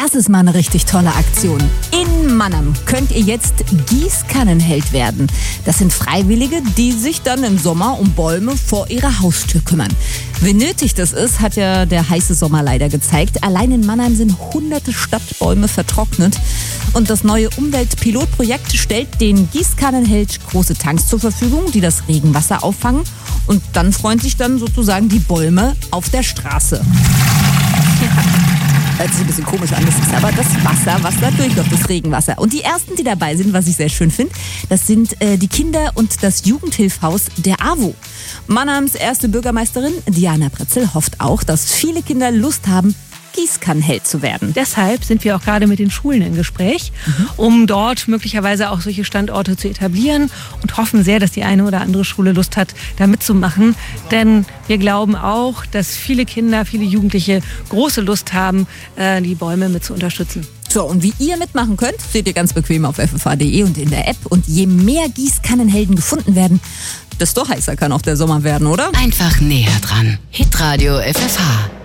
Das ist mal eine richtig tolle Aktion. In Mannheim könnt ihr jetzt Gießkannenheld werden. Das sind Freiwillige, die sich dann im Sommer um Bäume vor ihrer Haustür kümmern. Wie nötig das ist, hat ja der heiße Sommer leider gezeigt. Allein in Mannheim sind hunderte Stadtbäume vertrocknet. Und das neue Umweltpilotprojekt stellt den Gießkannenheld große Tanks zur Verfügung, die das Regenwasser auffangen. Und dann freuen sich dann sozusagen die Bäume auf der Straße. Hört sich ein bisschen komisch an, das ist aber das Wasser, was da durchläuft, das Regenwasser. Und die ersten, die dabei sind, was ich sehr schön finde, das sind die Kinder und das Jugendhilfhaus der AWO. Mannheims erste Bürgermeisterin Diana Pretzel hofft auch, dass viele Kinder Lust haben, Gießkannenheld zu werden. Deshalb sind wir auch gerade mit den Schulen im Gespräch, um dort möglicherweise auch solche Standorte zu etablieren und hoffen sehr, dass die eine oder andere Schule Lust hat, da mitzumachen. Denn wir glauben auch, dass viele Kinder, viele Jugendliche große Lust haben, die Bäume mit zu unterstützen. So, und wie ihr mitmachen könnt, seht ihr ganz bequem auf ffh.de und in der App. Und je mehr Gießkannenhelden gefunden werden, desto heißer kann auch der Sommer werden, oder? Einfach näher dran. Hitradio FFH.